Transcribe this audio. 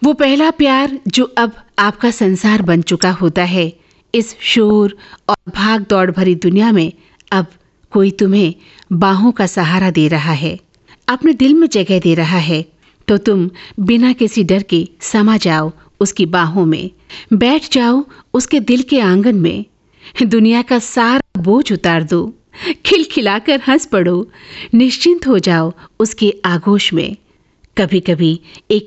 वो पहला प्यार जो अब आपका संसार बन चुका होता है। इस शोर और भाग दौड़ भरी दुनिया में अब कोई तुम्हें बाहों का सहारा दे रहा है, अपने दिल में जगह दे रहा है, तो तुम बिना किसी डर के समा जाओ उसकी बाहों में, बैठ जाओ उसके दिल के आंगन में। दुनिया का सारा बोझ उतार दो, खिलखिलाकर हंस पड़ो, निश्चिंत हो जाओ उसके आगोश में। कभी कभी एक